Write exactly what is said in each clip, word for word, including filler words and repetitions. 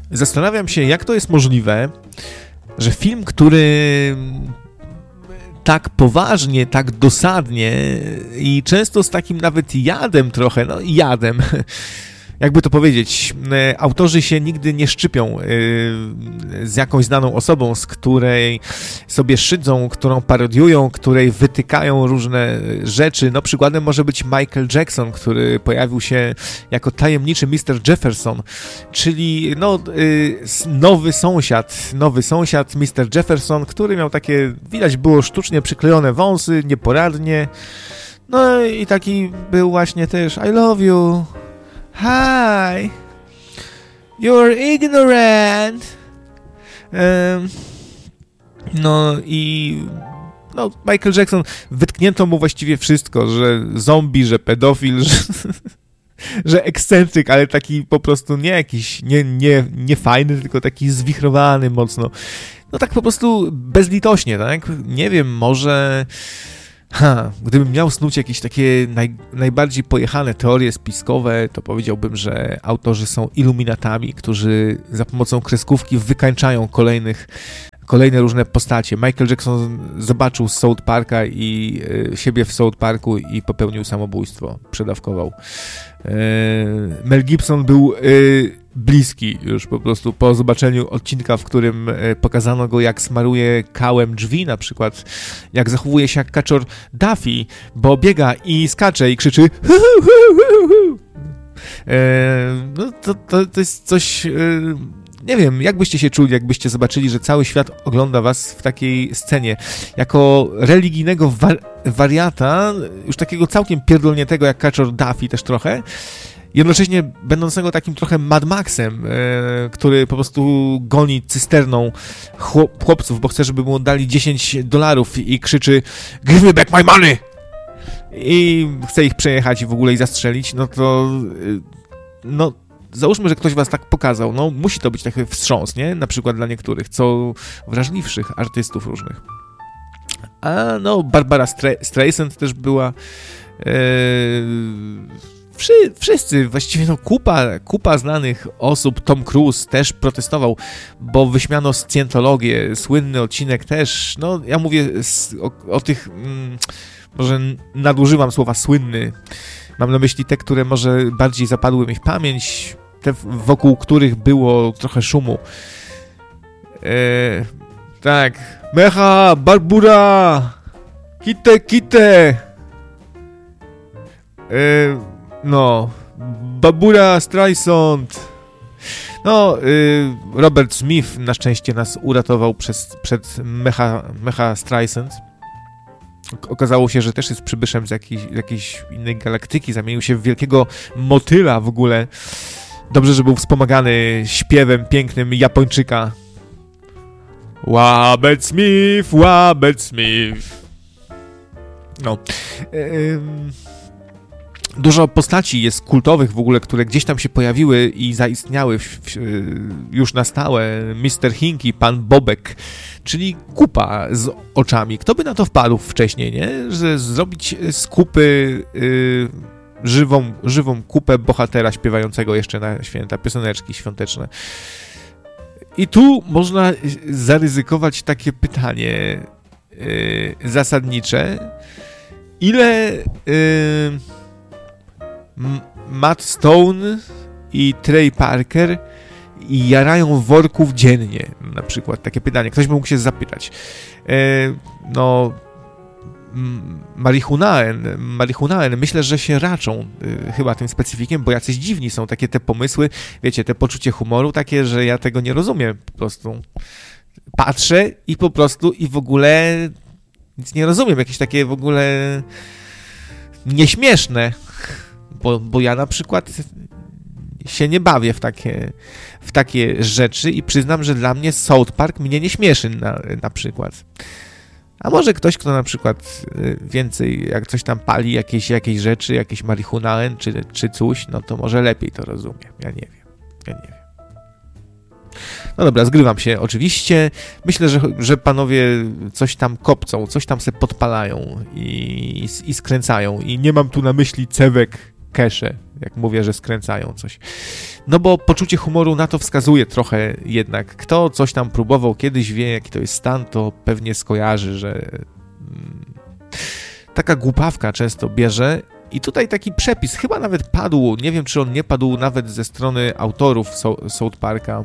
Zastanawiam się, jak to jest możliwe, że film, który tak poważnie, tak dosadnie i często z takim nawet jadem trochę, no jadem, jakby to powiedzieć, autorzy się nigdy nie szczypią z jakąś znaną osobą, z której sobie szydzą, którą parodiują, której wytykają różne rzeczy. No przykładem może być Michael Jackson, który pojawił się jako tajemniczy mister Jefferson, czyli no, nowy sąsiad, nowy sąsiad mister Jefferson, który miał takie, widać było sztucznie przyklejone wąsy, nieporadnie. No i taki był właśnie też I love you. Hi, you're ignorant. Um, no i no, Michael Jackson, wytknięto mu właściwie wszystko, że zombie, że pedofil, że, że ekscentryk, ale taki po prostu nie jakiś, nie, nie, nie fajny, tylko taki zwichrowany mocno. No tak po prostu bezlitośnie, tak? Nie wiem, może... Ha, gdybym miał snuć jakieś takie naj, najbardziej pojechane teorie spiskowe, to powiedziałbym, że autorzy są iluminatami, którzy za pomocą kreskówki wykańczają kolejnych, kolejne różne postacie. Michael Jackson zobaczył South Parka i y, siebie w South Parku i popełnił samobójstwo, przedawkował. Y, Mel Gibson był y, bliski już po prostu po zobaczeniu odcinka, w którym pokazano go, jak smaruje kałem drzwi, na przykład jak zachowuje się jak kaczor Daffy, bo biega i skacze i krzyczy hu, hu, hu, hu. E, no to, to, to jest coś, e, nie wiem, jak byście się czuli, jakbyście zobaczyli, że cały świat ogląda was w takiej scenie, jako religijnego war- wariata, już takiego całkiem pierdolniętego jak kaczor Daffy też trochę, jednocześnie będącego takim trochę Mad Maxem, e, który po prostu goni cysterną chłop, chłopców, bo chce, żeby mu oddali dziesięć dolarów i krzyczy give me back my money! I chce ich przejechać i w ogóle ich zastrzelić, no to no załóżmy, że ktoś was tak pokazał, no musi to być taki wstrząs, nie? Na przykład dla niektórych, co wrażliwszych artystów różnych. A no, Barbara Stra- Streisand też była... E, Wszy, wszyscy, właściwie no kupa, kupa znanych osób, Tom Cruise też protestował, bo wyśmiano scjentologię, słynny odcinek też, no ja mówię o, o tych, mm, może nadużywam słowa słynny, mam na myśli te, które może bardziej zapadły mi w pamięć, te wokół których było trochę szumu. E, tak, Mecha, Barbura, Kite, Kite, e, no, Barbara Streisand. No, y, Robert Smith na szczęście nas uratował przez, przed Mecha, Mecha Streisand. Okazało się, że też jest przybyszem z jakiejś, z jakiejś innej galaktyki. Zamienił się w wielkiego motyla w ogóle. Dobrze, że był wspomagany śpiewem pięknym Japończyka. Robert Smith, Robert Smith. No. Y, Dużo postaci jest kultowych w ogóle, które gdzieś tam się pojawiły i zaistniały w, w, już na stałe. mister Hinky, pan Bobek, czyli kupa z oczami. Kto by na to wpadł wcześniej, nie? Że zrobić z kupy y, żywą, żywą kupę bohatera śpiewającego jeszcze na święta, pioseneczki świąteczne. I tu można zaryzykować takie pytanie y, zasadnicze. Ile... Y, Matt Stone i Trey Parker jarają worków dziennie, na przykład takie pytanie, ktoś by mógł się zapytać. E, no marihunaen, marihunaen, myślę, że się raczą y, chyba tym specyfikiem, bo jacyś dziwni są takie te pomysły, wiecie, te poczucie humoru takie, że ja tego nie rozumiem, po prostu patrzę i po prostu i w ogóle nic nie rozumiem, jakieś takie w ogóle nieśmieszne. Bo, bo ja na przykład się nie bawię w takie, w takie rzeczy i przyznam, że dla mnie South Park mnie nie śmieszy na, na przykład. A może ktoś, kto na przykład więcej, jak coś tam pali, jakieś, jakieś rzeczy, jakieś marihunaen czy, czy coś, no to może lepiej to rozumie. Ja nie wiem. Ja nie wiem. No dobra, zgrywam się oczywiście. Myślę, że, że panowie coś tam kopcą, coś tam se podpalają i, i skręcają. I nie mam tu na myśli cewek, kesze. jak mówię, że skręcają coś. No bo poczucie humoru na to wskazuje trochę jednak. Kto coś tam próbował kiedyś, wie jaki to jest stan, to pewnie skojarzy, że mm, taka głupawka często bierze. I tutaj taki przepis chyba nawet padł, nie wiem czy on nie padł nawet ze strony autorów so- South Parka,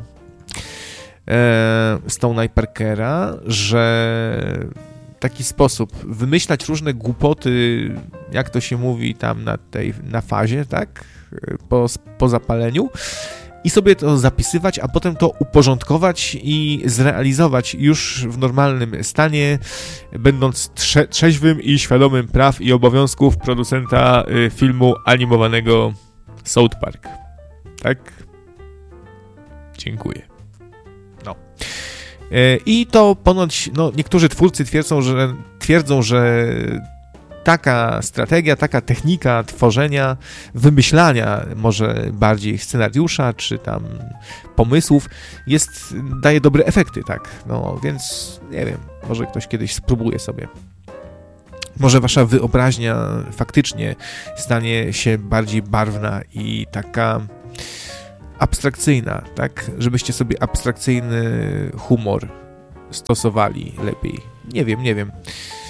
e, Stone'a i Parkera, że taki sposób wymyślać różne głupoty, jak to się mówi tam na tej na fazie, tak, po, po zapaleniu i sobie to zapisywać, a potem to uporządkować i zrealizować już w normalnym stanie, będąc trze- trzeźwym i świadomym praw i obowiązków producenta y, filmu animowanego South Park. Tak? Dziękuję. No. I to ponoć, no, niektórzy twórcy twierdzą, że, twierdzą, że taka strategia, taka technika tworzenia, wymyślania może bardziej scenariusza, czy tam pomysłów, jest, daje dobre efekty, tak. No, więc nie wiem, może ktoś kiedyś spróbuje sobie. Może wasza wyobraźnia faktycznie stanie się bardziej barwna i taka abstrakcyjna, tak? Żebyście sobie abstrakcyjny humor stosowali lepiej. Nie wiem, nie wiem.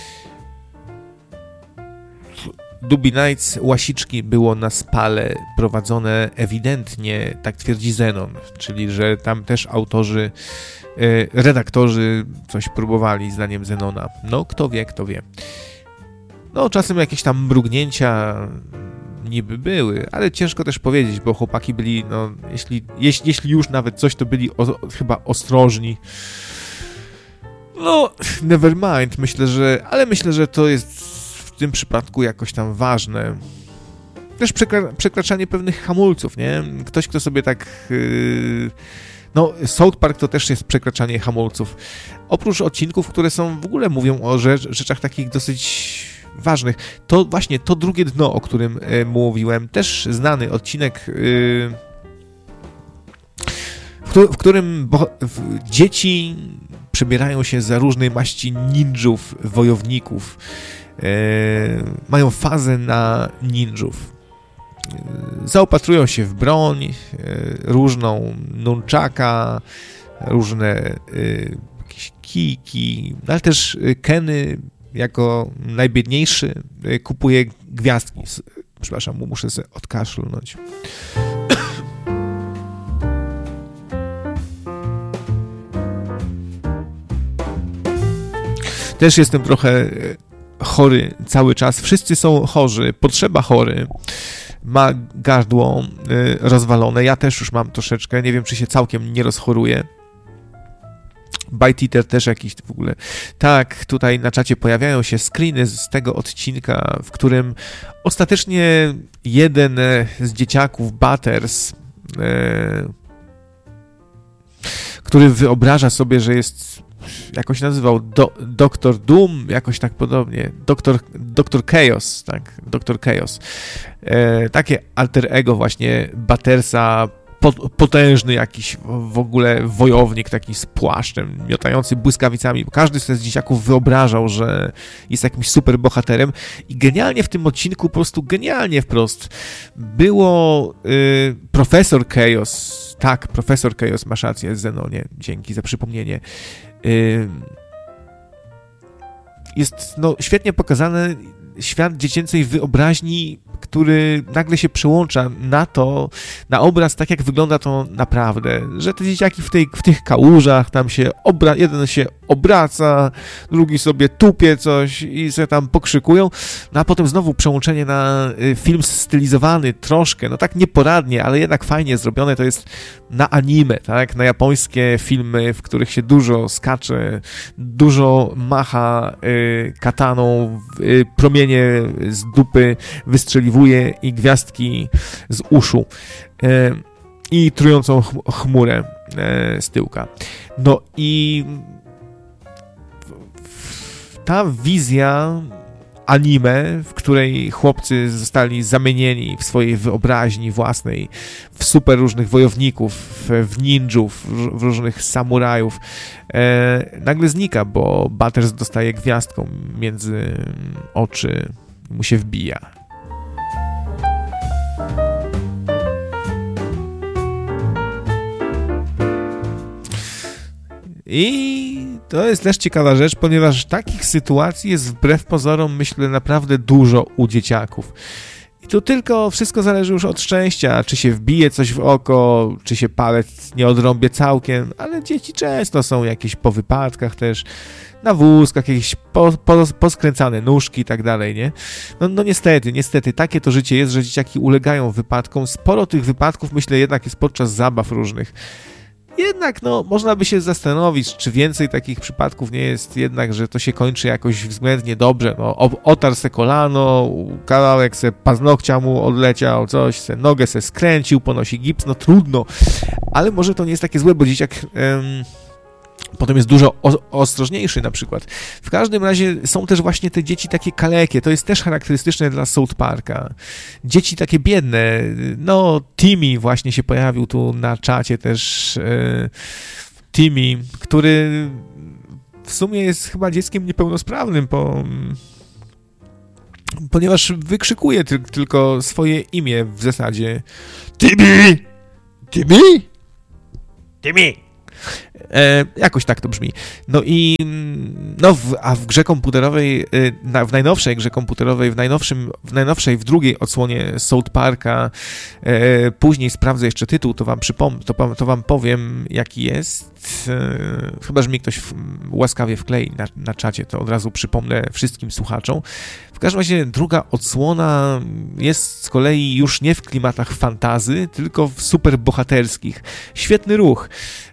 Duby Nights, Łasiczki było na Spale prowadzone ewidentnie, tak twierdzi Zenon, czyli że tam też autorzy, redaktorzy coś próbowali, zdaniem Zenona. No, kto wie, kto wie. No, czasem jakieś tam mrugnięcia niby były, ale ciężko też powiedzieć, bo chłopaki byli, no, jeśli, jeśli, jeśli już nawet coś, to byli o, chyba ostrożni. No, never mind, myślę, że, ale myślę, że to jest w tym przypadku jakoś tam ważne. Też przekra- przekraczanie pewnych hamulców, nie? Ktoś, kto sobie tak... Yy... No, South Park to też jest przekraczanie hamulców. Oprócz odcinków, które są, w ogóle mówią o rzecz, rzeczach takich dosyć ważnych. To właśnie to drugie dno, o którym e, mówiłem, też znany odcinek, e, w, któ- w którym bo- w, dzieci przebierają się za różnej maści ninjów, wojowników. E, mają fazę na ninjów. E, zaopatrują się w broń, e, różną nunchaka, różne e, jakieś kijki, ale też Kenny jako najbiedniejszy kupuje gwiazdki. Przepraszam, muszę sobie odkaszlnąć. Też jestem trochę chory cały czas. Wszyscy są chorzy. Potrzeba chory. Ma gardło rozwalone. Ja też już mam troszeczkę. Nie wiem, czy się całkiem nie rozchoruję. Bite Eater też jakiś w ogóle. Tak, tutaj na czacie pojawiają się screeny z tego odcinka, w którym ostatecznie jeden z dzieciaków, Butters, e, który wyobraża sobie, że jest, jakoś nazywał do, doktor Doom, jakoś tak podobnie, doktor, doktor Chaos, tak, doktor Chaos. E, takie alter ego właśnie Buttersa, potężny jakiś w ogóle wojownik taki z płaszczem, miotający błyskawicami. Każdy z dzieciaków wyobrażał, że jest jakimś super bohaterem i genialnie w tym odcinku, po prostu genialnie wprost było y, profesor Chaos, tak, profesor Chaos, masz rację, Zenonie, dzięki za przypomnienie. Y, jest no, świetnie pokazany świat dziecięcej wyobraźni, który nagle się przełącza na to, na obraz, tak jak wygląda to naprawdę, że te dzieciaki w, tej, w tych kałużach tam się, obra- jeden się obraca, drugi sobie tupie coś i sobie tam pokrzykują, no a potem znowu przełączenie na film stylizowany troszkę, no tak nieporadnie, ale jednak fajnie zrobione, to jest na anime, tak, na japońskie filmy, w których się dużo skacze, dużo macha y, kataną, y, promienie z dupy wystrzeliwuje i gwiazdki z uszu y, i trującą ch- chmurę y, z tyłka. No i ta wizja anime, w której chłopcy zostali zamienieni w swojej wyobraźni własnej w super różnych wojowników, w, w ninjów, w, w różnych samurajów, e, nagle znika, bo Butters dostaje gwiazdką między oczy i mu się wbija. I to jest też ciekawa rzecz, ponieważ takich sytuacji jest wbrew pozorom, myślę, naprawdę dużo u dzieciaków. I tu tylko wszystko zależy już od szczęścia, czy się wbije coś w oko, czy się palec nie odrąbie całkiem, ale dzieci często są jakieś po wypadkach też, na wózkach, jakieś po, po, poskręcane nóżki i tak dalej, nie? No, no niestety, niestety, takie to życie jest, że dzieciaki ulegają wypadkom. Sporo tych wypadków, myślę, jednak jest podczas zabaw różnych. Jednak, no, można by się zastanowić, czy więcej takich przypadków nie jest jednak, że to się kończy jakoś względnie dobrze. No, otarł se kolano, kawałek se paznokcia mu odleciał, coś, se nogę se skręcił, ponosi gips, no trudno. Ale może to nie jest takie złe, bo dzieciak... Em, potem jest dużo ostrożniejszy na przykład. W każdym razie są też właśnie te dzieci takie kalekie. To jest też charakterystyczne dla South Parka. Dzieci takie biedne. No, Timmy właśnie się pojawił tu na czacie też. E, Timmy, który w sumie jest chyba dzieckiem niepełnosprawnym, po, ponieważ wykrzykuje ty, tylko swoje imię w zasadzie. Timmy! Timmy! Timmy! E, jakoś tak to brzmi. No i no w, a w grze komputerowej, na, w najnowszej grze komputerowej, w, najnowszym, w najnowszej, w drugiej odsłonie South Parka, e, później sprawdzę jeszcze tytuł, to wam przypom- to, to wam powiem, jaki jest. E, chyba, że mi ktoś w, łaskawie wklei na, na czacie, to od razu przypomnę wszystkim słuchaczom. W każdym razie druga odsłona jest z kolei już nie w klimatach fantazy, tylko w superbohaterskich. Świetny ruch.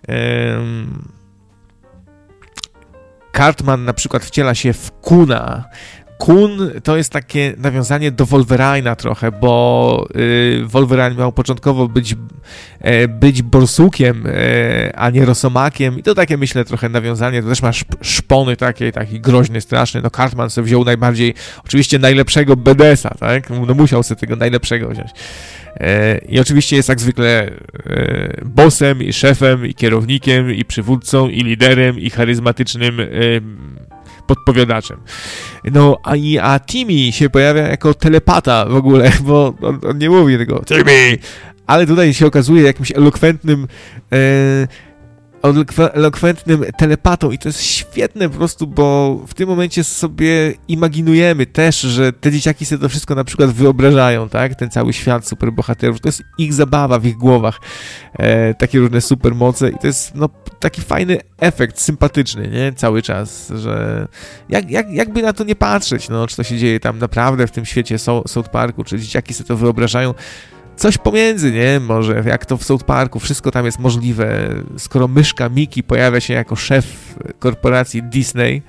Cartman na przykład wciela się w Kuna. Kun to jest takie nawiązanie do Wolverina trochę, bo y, Wolverine miał początkowo być, e, być borsukiem, e, a nie rosomakiem i to takie, myślę, trochę nawiązanie, to też ma szp- szpony takie, taki groźny, straszny. No Cartman sobie wziął najbardziej, oczywiście najlepszego B D S a, tak? No musiał sobie tego najlepszego wziąć. E, I oczywiście jest jak zwykle e, bossem i szefem i kierownikiem i przywódcą i liderem i charyzmatycznym e, podpowiadaczem. No, a, i, a Timmy się pojawia jako telepata w ogóle, bo on, on nie mówi tego Timmy, ale tutaj się okazuje jakimś elokwentnym e, elokwentnym telepatą i to jest świetne po prostu, bo w tym momencie sobie imaginujemy też, że te dzieciaki sobie to wszystko na przykład wyobrażają, tak? Ten cały świat superbohaterów, to jest ich zabawa w ich głowach, e, takie różne supermoce i to jest no taki fajny efekt, sympatyczny, nie? Cały czas, że jak, jak, jakby na to nie patrzeć, no, czy to się dzieje tam naprawdę w tym świecie South Parku, czy dzieciaki sobie to wyobrażają, coś pomiędzy, nie? Może jak to w South Parku, wszystko tam jest możliwe. Skoro myszka Mickey pojawia się jako szef korporacji Disney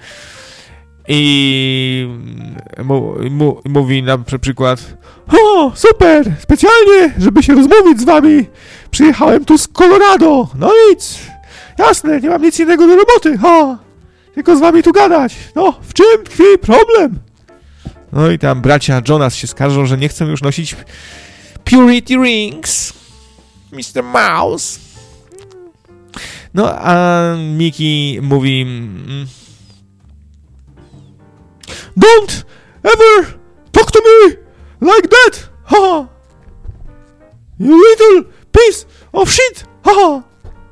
i mu, mu, mówi na przykład: o, super, specjalnie, żeby się rozmówić z wami, przyjechałem tu z Colorado, no nic, jasne, nie mam nic innego do roboty, ha, tylko z wami tu gadać, no, w czym tkwi problem? No i tam bracia Jonas się skarżą, że nie chcą już nosić Purity Rings, mister Mouse. No, a Mickey mówi: don't ever talk to me like that, ha! You little piece of shit, ha!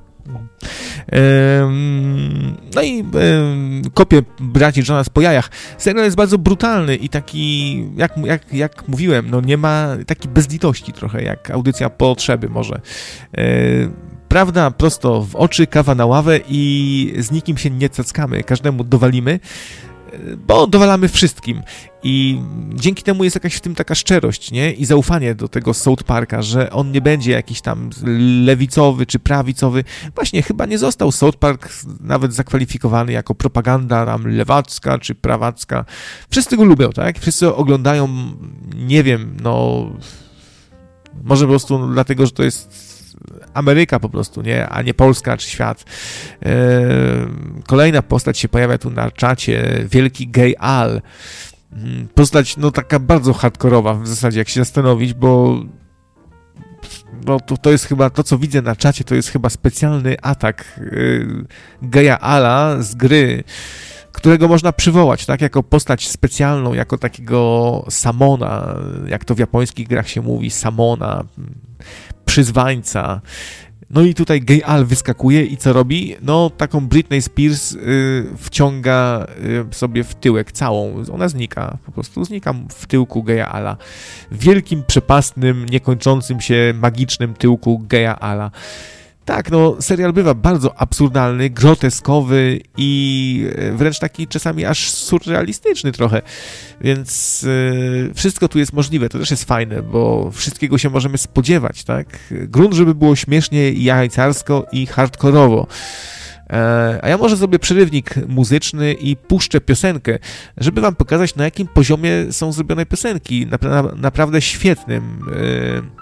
Um, no i um, kopie braci Jonas po jajach. Serial jest bardzo brutalny i taki, jak, jak, jak mówiłem, no nie ma, taki bez litości trochę, jak audycja Potrzeby może. E, prawda prosto w oczy, kawa na ławę i z nikim się nie cackamy, każdemu dowalimy, bo dowalamy wszystkim i dzięki temu jest jakaś w tym taka szczerość, nie? I zaufanie do tego South Parka, że on nie będzie jakiś tam lewicowy czy prawicowy. Właśnie chyba nie został South Park nawet zakwalifikowany jako propaganda tam lewacka czy prawacka. Wszyscy go lubią, tak? Wszyscy oglądają, nie wiem, no może po prostu dlatego, że to jest Ameryka po prostu, nie? A nie Polska czy świat. Eee, kolejna postać się pojawia tu na czacie, wielki gay Al. Postać, no taka bardzo hardkorowa w zasadzie, jak się zastanowić, bo no to, to jest chyba, to co widzę na czacie, to jest chyba specjalny atak yy, geja Ala z gry, którego można przywołać, tak, jako postać specjalną, jako takiego samona, jak to w japońskich grach się mówi, samona, przyzwańca. No i tutaj Gay Al wyskakuje i co robi? No taką Britney Spears y, wciąga y, sobie w tyłek całą. Ona znika, po prostu znika w tyłku Gaya Ala. W wielkim, przepastnym, niekończącym się, magicznym tyłku Gaya Ala. Tak, no serial bywa bardzo absurdalny, groteskowy i wręcz taki czasami aż surrealistyczny trochę, więc yy, wszystko tu jest możliwe, to też jest fajne, bo wszystkiego się możemy spodziewać, tak? Grunt, żeby było śmiesznie, jajcarsko i hardkorowo. A ja może zrobię przerywnik muzyczny i puszczę piosenkę, żeby wam pokazać, na jakim poziomie są zrobione piosenki, na, na, naprawdę świetnym. Yy,